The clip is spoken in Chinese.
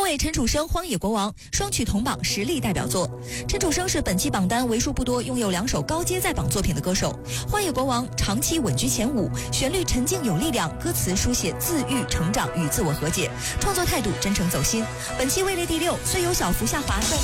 卫陈楚生《荒野国王》双曲同榜实力代表作。陈楚生是本期榜单为数不多拥有2首高阶在榜作品的歌手。《荒野国王》长期稳居前5，旋律沉静有力量，歌词书写自愈、成长与自我和解，创作态度真诚走心。本期位列第6，虽有小幅下滑，但